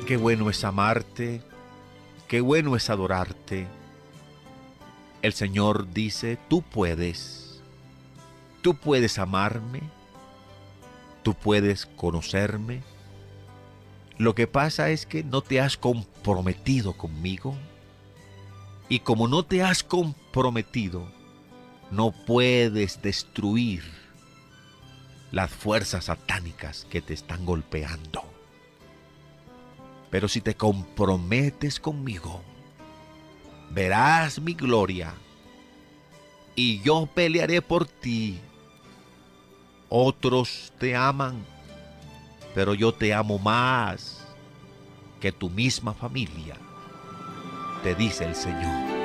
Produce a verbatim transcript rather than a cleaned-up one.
Qué bueno es amarte, qué bueno es adorarte. El Señor dice, tú puedes, tú puedes amarme, tú puedes conocerme. Lo que pasa es que no te has comprometido conmigo. Y como no te has comprometido, no puedes destruir las fuerzas satánicas que te están golpeando. Pero si te comprometes conmigo, verás mi gloria y yo pelearé por ti. Otros te aman, pero yo te amo más que tu misma familia, te dice el Señor.